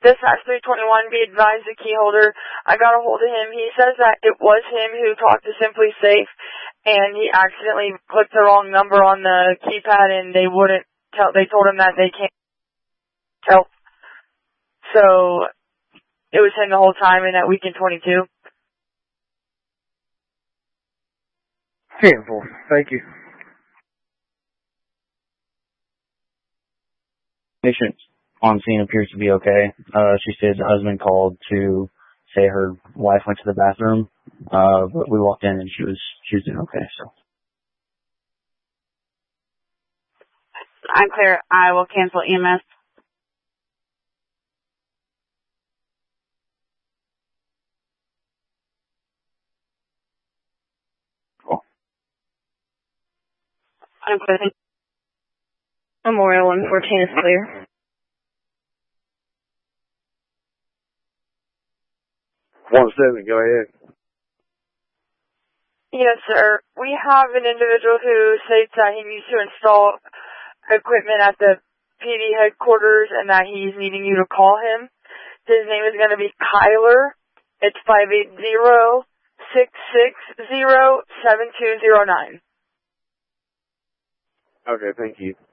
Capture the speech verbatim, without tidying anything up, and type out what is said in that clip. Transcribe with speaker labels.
Speaker 1: Dispatch three twenty-one, be advised the key holder. I got a hold of him. He says that it was him who talked to Simply Safe, and he accidentally clicked the wrong number on the keypad, and they wouldn't tell. They told him that they can't tell. So it was him the whole time in that weekend twenty-two.
Speaker 2: Handful. Thank you.
Speaker 3: Patient on scene appears to be okay. Uh, she said the husband called to say her wife went to the bathroom, uh, but we walked in and she was she was doing okay. So
Speaker 4: I'm clear. I will cancel E M S.
Speaker 3: cool.
Speaker 4: I'm clear.
Speaker 5: Memorial one fourteen is clear.
Speaker 2: One seven, go ahead.
Speaker 1: Yes, sir. We have an individual who states that he needs to install equipment at the P D headquarters and that he's needing you to call him. His name is going to be Kyler. It's five eight zero, six six zero, seven two zero nine.
Speaker 2: Okay, thank you.